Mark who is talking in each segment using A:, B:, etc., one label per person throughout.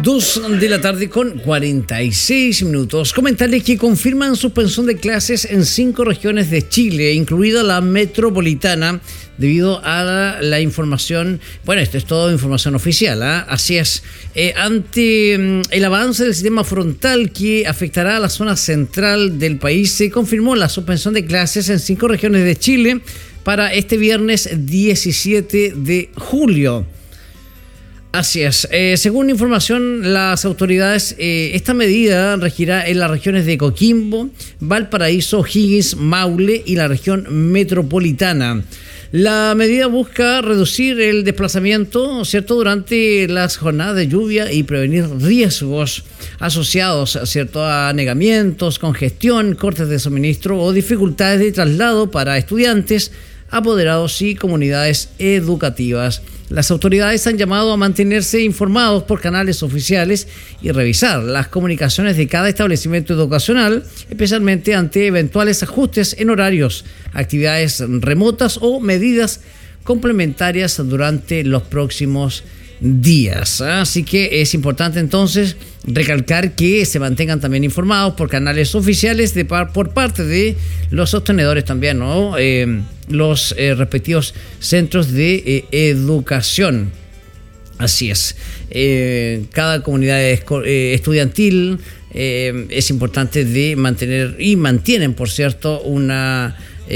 A: 2 de la tarde con 46 minutos. Comentarles que confirman suspensión de clases en 5 regiones de Chile, incluida la metropolitana, debido a la información. Bueno, esto es todo información oficial, ¿eh? Así es. Ante el avance del sistema frontal que afectará a la zona central del país, se confirmó la suspensión de clases en 5 regiones de Chile para este viernes 17 de julio. Así es. Según información, las autoridades, esta medida regirá en las regiones de Coquimbo, Valparaíso, O'Higgins, Maule y la región metropolitana. La medida busca reducir el desplazamiento, ¿cierto?, durante las jornadas de lluvia y prevenir riesgos asociados, ¿cierto?, a anegamientos, congestión, cortes de suministro o dificultades de traslado para estudiantes, apoderados y comunidades educativas. Las autoridades han llamado a mantenerse informados por canales oficiales y revisar las comunicaciones de cada establecimiento educacional, especialmente ante eventuales ajustes en horarios, actividades remotas o medidas complementarias durante los próximos días. Así que es importante entonces recalcar que se mantengan también informados por canales oficiales por parte de los sostenedores también, ¿no? Los respectivos centros de educación. Así es. Cada comunidad estudiantil es importante de mantener, y mantienen, por cierto, una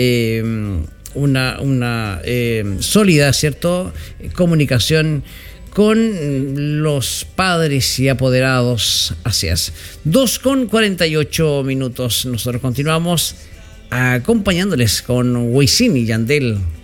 A: sólida, ¿cierto?, comunicación con los padres y apoderados. Así es. 2:48 minutos. Nosotros continuamos acompañándoles con Wisin y Yandel.